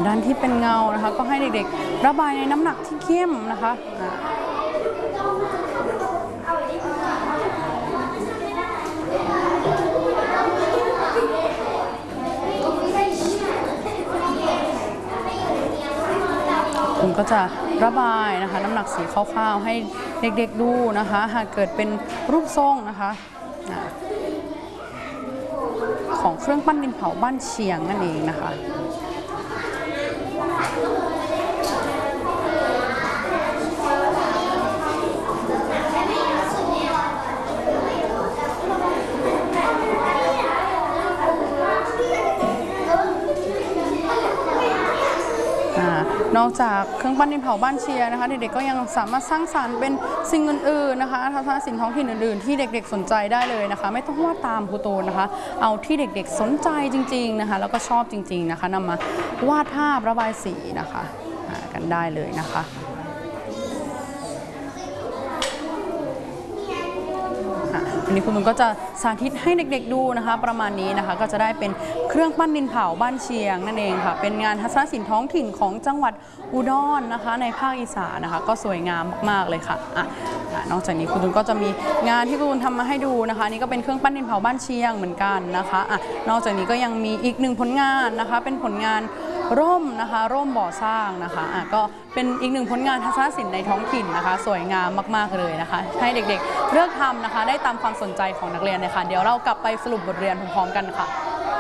ด้านที่เป็นเงานะคะก็ให้เด็กๆระบายในน้ำหนักที่เข้มนะคะผมก็จะระบายนะคะน้ำหนักสีคร่าวๆให้เด็กๆดูนะคะหากเกิดเป็นรูปทรงนะคะของเครื่องปั้นดินเผาบ้านเชียงนั่นเองนะคะนอกจากเครื่องปั้นดินเผาบ้านเชียร์นะคะเด็กๆก็ยังสามารถสร้างสรรค์เป็นสิ่งอื่นๆนะคะทัศนศิลป์ท้องถิ่นอื่นๆที่เด็กๆสนใจได้เลยนะคะไม่ต้องวาดตามครูตูนนะคะเอาที่เด็กๆสนใจจริงๆนะคะแล้วก็ชอบจริงๆนะคะนำมาวาดภาพระบายสีนะคะกันได้เลยนะคะวันนี้คุณลุงก็จะสาธิตให้เด็กๆดูนะคะประมาณนี้นะคะก็จะได้เป็นเครื่องปั้นดินเผาบ้านเชียงนั่นเองค่ะเป็นงานทัศนศิลป์ท้องถิ่นของจังหวัดอุดรนะคะในภาคอีสานนะคะก็สวยงามมากๆเลยค่ะนอกจากนี้คุณลุงก็จะมีงานที่คุณลุงทำมาให้ดูนะคะนี่ก็เป็นเครื่องปั้นดินเผาบ้านเชียงเหมือนกันนะคะนอกจากนี้ก็ยังมีอีกหนึ่งผลงานนะคะเป็นผลงานร่มนะคะร่มบ่อสร้างนะคะก็เป็นอีกหนึ่งผลงานทัศนศิลป์ในท้องถิ่นนะคะสวยงามมากๆเลยนะคะให้เด็กๆเลือกทำนะคะได้ตามความสนใจของนักเรียนเลยค่ะเดี๋ยวเรากลับไปสรุปบทเรียนพร้อมๆกันค่ะ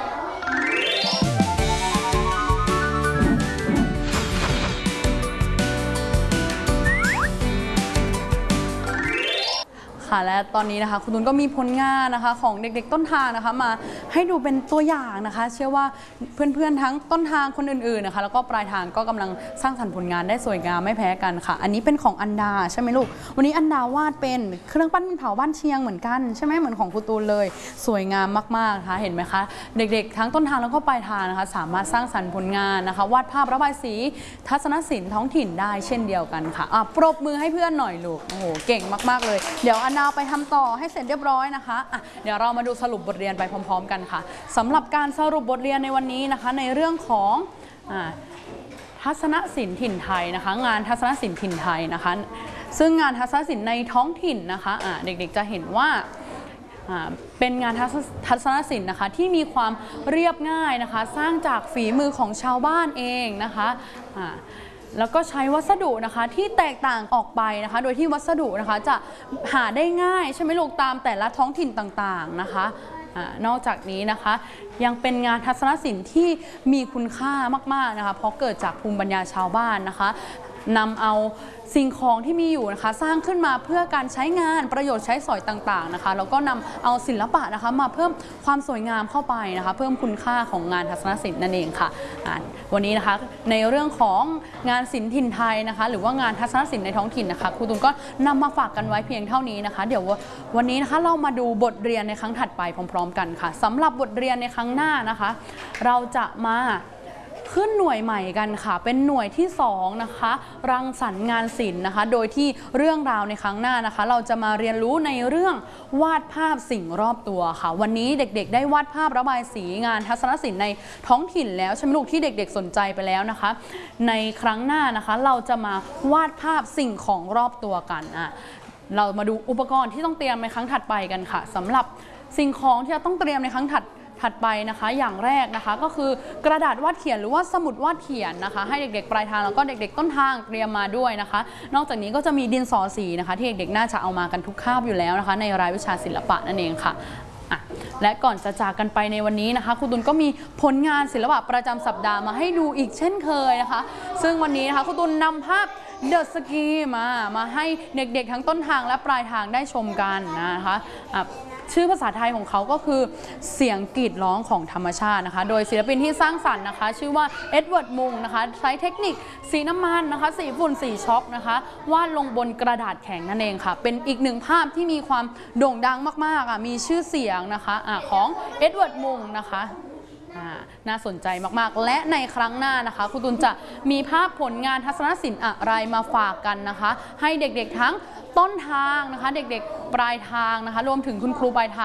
และตอนนี้นะคะคุณตูนก็มีผลงานนะคะของเด็กๆต้นทางนะคะมาให้ดูเป็นตัวอย่างนะคะเชื่อว่าเพื่อนๆทั้งต้นทางคนอื่นๆนะคะแล้วก็ปลายทางก็กำลังสร้างสรรค์ผลงานได้สวยงามไม่แพ้กันค่ะอันนี้เป็นของอันดาใช่ไหมลูกวันนี้อันดาวาดเป็นเครื่องปั้นดินเผาบ้านเชียงเหมือนกันใช่ไหมเหมือนของครูตูนเลยสวยงามมากๆนะคะเห็นไหมคะเด็กๆทั้งต้นทางแล้วก็ปลายทางนะคะสามารถสร้างสรรค์ผลงานนะคะวาดภาพระบายสีทัศนศิลป์ท้องถิ่นได้เช่นเดียวกันค่ะปรบมือให้เพื่อนหน่อยลูกโอ้โหเก่งมากๆเลยเดี๋ยวอันดาไปทำต่อให้เสร็จเรียบร้อยนะคะเดี๋ยวเรามาดูสรุปบทเรียนไปพร้อมๆกันค่ะสำหรับการสรุปบทเรียนในวันนี้นะคะในเรื่องของทัศนศิลป์ถิ่นไทยนะคะงานทัศนศิลป์ถิ่นไทยนะคะซึ่งงานทัศนศิลป์ในท้องถิ่นนะคะเด็กๆจะเห็นว่าเป็นงานทัศนศิลป์นะคะที่มีความเรียบง่ายนะคะสร้างจากฝีมือของชาวบ้านเองนะคะแล้วก็ใช้วัสดุนะคะที่แตกต่างออกไปนะคะโดยที่วัสดุนะคะจะหาได้ง่ายใช่ไหมลูกตามแต่ละท้องถิ่นต่างๆนะคะนอกจากนี้นะคะยังเป็นงานทัศนศิลป์ที่มีคุณค่ามากๆนะคะเพราะเกิดจากภูมิปัญญาชาวบ้านนะคะนำเอาสิ่งของที่มีอยู่นะคะสร้างขึ้นมาเพื่อการใช้งานประโยชน์ใช้สอยต่างๆนะคะแล้วก็นำเอาศิลปะนะคะมาเพิ่มความสวยงามเข้าไปนะคะเพิ่มคุณค่าของงานทัศนศิลป์นั่นเองค่ะวันนี้นะคะในเรื่องของงานศิลป์ถิ่นไทยนะคะหรือว่างานทัศนศิลป์ในท้องถิ่นนะคะครูตูนก็นำมาฝากกันไว้เพียงเท่านี้นะคะเดี๋ยววันนี้นะคะเรามาดูบทเรียนในครั้งถัดไปพร้อมๆกันค่ะสำหรับบทเรียนในครั้งหน้านะคะเราจะมาขึ้นหน่วยใหม่กันค่ะเป็นหน่วยที่2นะคะรังสรรค์งานศิลป์นะคะโดยที่เรื่องราวในครั้งหน้านะคะเราจะมาเรียนรู้ในเรื่องวาดภาพสิ่งรอบตัวค่ะวันนี้เด็กๆได้วาดภาพระบายสีงานทัศนศิลป์ในท้องถิ่นแล้วใช่ไหมลูกที่เด็กๆสนใจไปแล้วนะคะในครั้งหน้านะคะเราจะมาวาดภาพสิ่งของรอบตัวกันเรามาดูอุปกรณ์ที่ต้องเตรียมในครั้งถัดไปกันค่ะสำหรับสิ่งของที่เราต้องเตรียมในครั้งถัดไปนะคะอย่างแรกนะคะก็คือกระดาษวาดเขียนหรือว่าสมุดวาดเขียนนะคะให้เด็กๆปลายทางแล้วก็เด็กๆต้นทางเตรียมมาด้วยนะคะนอกจากนี้ก็จะมีดินสอสีนะคะที่เด็กๆน่าจะเอามากันทุกคาบอยู่แล้วนะคะในรายวิชาศิลปะนั่นเองค่ะและก่อนจะจากกันไปในวันนี้นะคะครูตุลก็มีผลงานศิลปะประจำสัปดาห์มาให้ดูอีกเช่นเคยนะคะซึ่งวันนี้นะคะครูตุลนำภาพเดอะสกีมาให้เด็กๆทั้งต้นทางและปลายทางได้ชมกันนะคะชื่อภาษาไทยของเขาก็คือเสียงกรีดร้องของธรรมชาตินะคะโดยศิลปินที่สร้างสรรค์นะคะชื่อว่าเอ็ดเวิร์ดมุงนะคะใช้เทคนิคสีน้ำมันนะคะสีฝุ่นสีช็อกนะคะวาดลงบนกระดาษแข็งนั่นเองค่ะเป็นอีกหนึ่งภาพที่มีความโด่งดังมากๆมีชื่อเสียงนะคะของเอ็ดเวิร์ดมุงนะคะน่าสนใจมากๆและในครั้งหน้านะคะครูตุลจะมีภาพผลงานทัศนศิลป์อะไรมาฝากกันนะคะให้เด็กๆทั้งต้นทางนะคะเด็กๆปลายทางนะคะรวมถึงคุณครูปลายทาง